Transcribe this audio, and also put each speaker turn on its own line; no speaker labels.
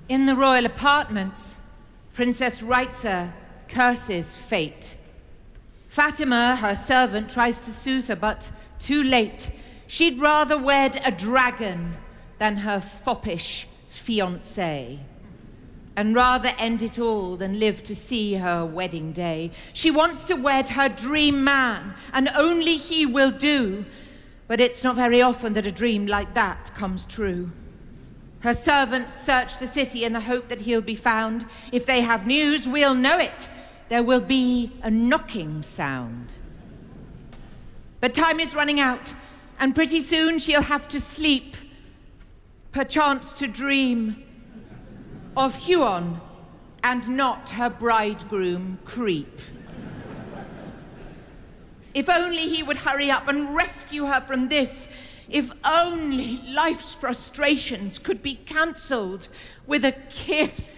In the royal apartments, Princess Reitzer curses fate. Fatima, her servant, tries to soothe her, but too late. She'd rather wed a dragon than her foppish fiancé, and rather end it all than live to see her wedding day. She wants to wed her dream man, and only he will do. But it's not very often that a dream like that comes true. Her servants search the city in the hope that he'll be found. If they have news, we'll know it. There will be a knocking sound. But time is running out, and pretty soon she'll have to sleep, perchance to dream of Huon and not her bridegroom Creep. If only he would hurry up and rescue her from this. If only life's frustrations could be cancelled with a kiss.